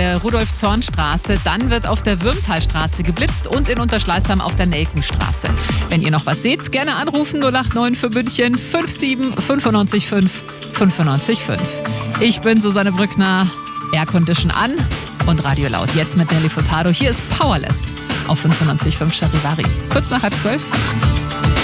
der Rudolf-Zorn-Straße. Dann wird auf der Würmtalstraße geblitzt und in Unterschleißheim auf der Nelkenstraße. Wenn ihr noch was seht, gerne anrufen 089 für München 57 95 5 95 5. Ich bin Susanne Brückner. Aircondition an und Radio laut. Jetzt mit Nelly Furtado. Hier ist Powerless auf 95 5 Charivari. Kurz nach 11:30.